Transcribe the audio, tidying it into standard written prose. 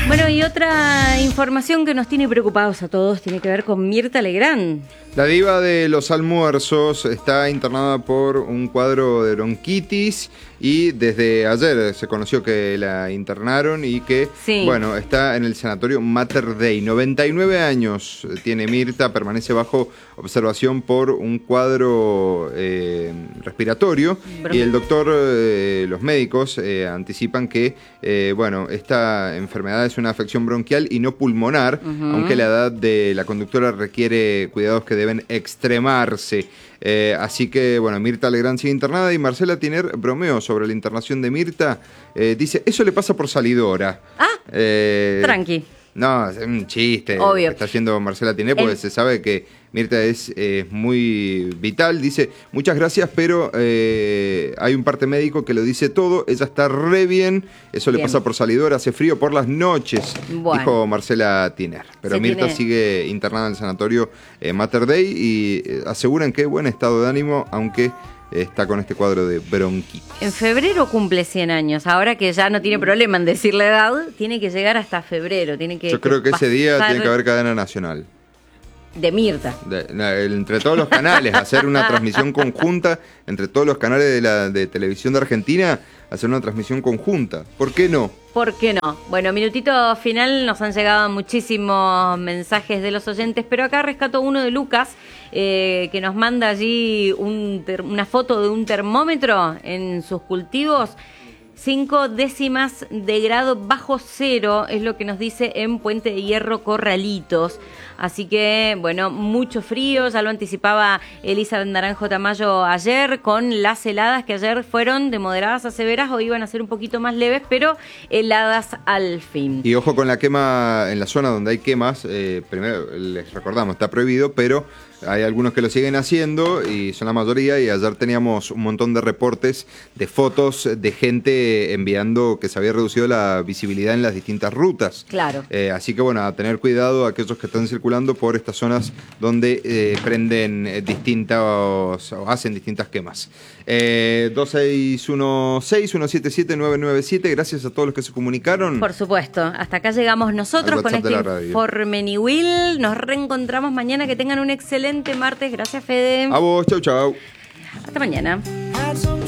Bueno, y otra información que nos tiene preocupados a todos tiene que ver con Mirta Legrand. La diva de los almuerzos está internada por un cuadro de bronquitis y desde ayer se conoció que la internaron y que, bueno, está en el sanatorio Mater Dei. 99 años tiene Mirta, permanece bajo observación por un cuadro respiratorio y el doctor, los médicos anticipan que, bueno, esta enfermedad es una afección bronquial y no pulmonar, aunque la edad de la conductora requiere cuidados que deben extremarse. Así que, bueno, Mirta Legrand sigue internada y Marcela Tiner bromeó sobre la internación de Mirta. Dice, eso le pasa por salidora. Tranqui. No, es un chiste. Obvio. Que está haciendo Marcela Tiner porque se sabe que Mirta es muy vital. Dice, muchas gracias, pero hay un parte médico que lo dice todo. Ella está re bien. Eso le pasa por salidora. Hace frío por las noches, dijo Marcela Tiner. Pero Mirta sigue internada en el sanatorio Mater Dei y aseguran que buen estado de ánimo, aunque está con este cuadro de bronquitis. En febrero cumple 100 años. Ahora que ya no tiene problema en decir la edad, tiene que llegar hasta febrero. Yo creo que ese día tiene que haber cadena nacional. De Mirta. Entre todos los canales, hacer una transmisión conjunta, entre todos los canales de televisión de Argentina, hacer una transmisión conjunta. ¿Por qué no? ¿Por qué no? Bueno, minutito final, nos han llegado muchísimos mensajes de los oyentes, pero acá rescato uno de Lucas, que nos manda allí una foto de un termómetro en sus cultivos. 5 décimas de grado bajo cero es lo que nos dice en Puente de Hierro Corralitos. Así que, bueno, mucho frío, ya lo anticipaba Elisa Naranjo Tamayo ayer, con las heladas que ayer fueron de moderadas a severas, hoy iban a ser un poquito más leves, pero heladas al fin. Y ojo con la quema en la zona donde hay quemas, primero les recordamos, está prohibido, pero hay algunos que lo siguen haciendo y son la mayoría, y ayer teníamos un montón de reportes de fotos de gente enviando que se había reducido la visibilidad en las distintas rutas. Claro. Así que bueno, a tener cuidado aquellos que están circulando por estas zonas donde prenden distintos o hacen distintas quemas. 2616-177-997, gracias a todos los que se comunicaron. Por supuesto, hasta acá llegamos nosotros con este Informeniwil. Nos reencontramos mañana, que tengan un excelente martes. Gracias, Fede. A vos, chau, chau. Hasta mañana.